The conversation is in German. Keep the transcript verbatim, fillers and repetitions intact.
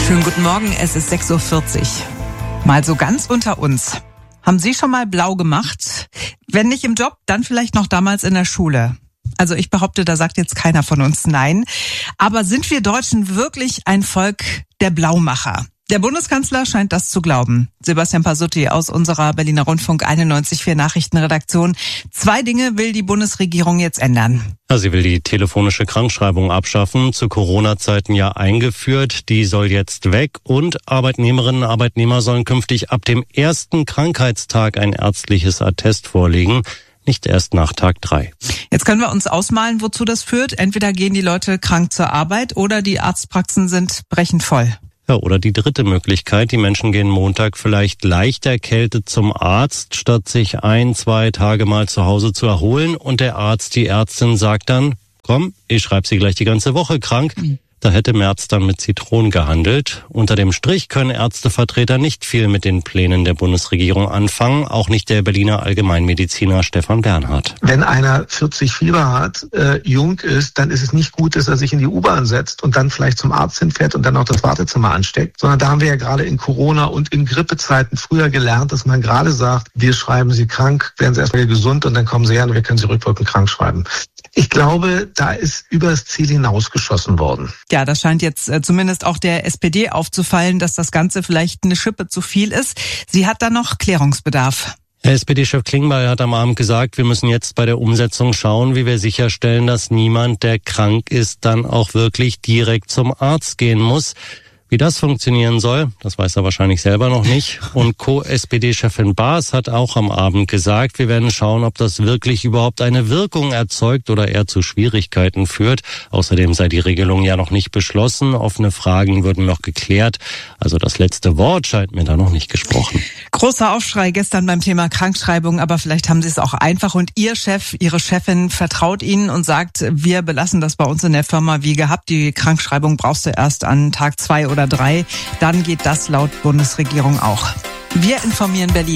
Schönen guten Morgen, es ist sechs Uhr vierzig. Mal so ganz unter uns. Haben Sie schon mal blau gemacht? Wenn nicht im Job, dann vielleicht noch damals in der Schule. Also ich behaupte, da sagt jetzt keiner von uns nein. Aber sind wir Deutschen wirklich ein Volk der Blaumacher? Der Bundeskanzler scheint das zu glauben. Sebastian Pasutti aus unserer Berliner Rundfunk einundneunzig Komma vier Nachrichtenredaktion. Zwei Dinge will die Bundesregierung jetzt ändern. Ja, sie will die telefonische Krankschreibung abschaffen, zu Corona-Zeiten ja eingeführt. Die soll jetzt weg und Arbeitnehmerinnen und Arbeitnehmer sollen künftig ab dem ersten Krankheitstag ein ärztliches Attest vorlegen. Nicht erst nach Tag drei. Jetzt können wir uns ausmalen, wozu das führt. Entweder gehen die Leute krank zur Arbeit oder die Arztpraxen sind brechend voll. Ja, oder die dritte Möglichkeit, die Menschen gehen Montag vielleicht leicht erkältet zum Arzt, statt sich ein, zwei Tage mal zu Hause zu erholen. Und der Arzt, die Ärztin sagt dann, komm, ich schreibe Sie gleich die ganze Woche krank. Da hätte Merz dann mit Zitronen gehandelt. Unter dem Strich können Ärztevertreter nicht viel mit den Plänen der Bundesregierung anfangen, auch nicht der Berliner Allgemeinmediziner Stefan Bernhard. Wenn einer vierzig Fieber hat, äh, jung ist, dann ist es nicht gut, dass er sich in die U-Bahn setzt und dann vielleicht zum Arzt hinfährt und dann auch das Wartezimmer ansteckt, sondern da haben wir ja gerade in Corona und in Grippezeiten früher gelernt, dass man gerade sagt, wir schreiben Sie krank, werden Sie erstmal gesund und dann kommen Sie her und wir können Sie rückwirkend krank schreiben. Ich glaube, da ist übers Ziel hinausgeschossen worden. Ja, das scheint jetzt äh, zumindest auch der S P D aufzufallen, dass das Ganze vielleicht eine Schippe zu viel ist. Sie hat da noch Klärungsbedarf. Der S P D-Chef Klingbeil hat am Abend gesagt, wir müssen jetzt bei der Umsetzung schauen, wie wir sicherstellen, dass niemand, der krank ist, dann auch wirklich direkt zum Arzt gehen muss. Wie das funktionieren soll, das weiß er wahrscheinlich selber noch nicht. Und Co-S P D-Chefin Baas hat auch am Abend gesagt, wir werden schauen, ob das wirklich überhaupt eine Wirkung erzeugt oder eher zu Schwierigkeiten führt. Außerdem sei die Regelung ja noch nicht beschlossen. Offene Fragen würden noch geklärt. Also das letzte Wort scheint mir da noch nicht gesprochen. Großer Aufschrei gestern beim Thema Krankschreibung, aber vielleicht haben Sie es auch einfach. Und Ihr Chef, Ihre Chefin vertraut Ihnen und sagt, wir belassen das bei uns in der Firma wie gehabt. Die Krankschreibung brauchst du erst an Tag zwei oder oder drei, dann geht das laut Bundesregierung auch. Wir informieren Berlin.